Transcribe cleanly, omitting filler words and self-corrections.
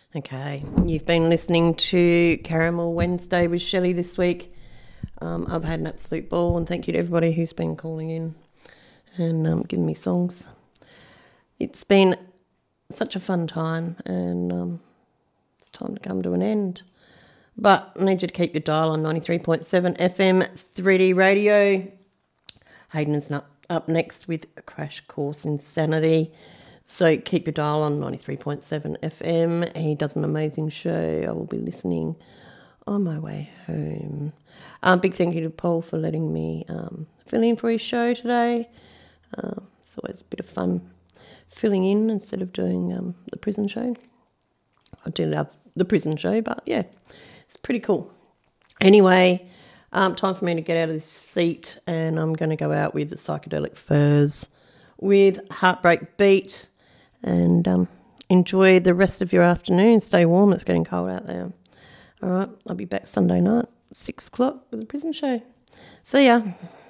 Okay, you've been listening to Caramel Wednesday with Shelley this week. I've had an absolute ball, and thank you to everybody who's been calling in and giving me songs. It's been such a fun time, and it's time to come to an end. But I need you to keep your dial on 93.7 FM 3D radio. Hayden is up next with a Crash Course Insanity. So keep your dial on 93.7 FM. He does an amazing show. I will be listening on my way home. Big thank you to Paul for letting me fill in for his show today. It's always a bit of fun filling in instead of doing the prison show. I do love the prison show, but yeah, it's pretty cool. Anyway, time for me to get out of this seat, and I'm going to go out with the Psychedelic Furs with Heartbreak Beat. And enjoy the rest of your afternoon. Stay warm, it's getting cold out there. All right, I'll be back Sunday night, 6 o'clock with the prison show. See ya.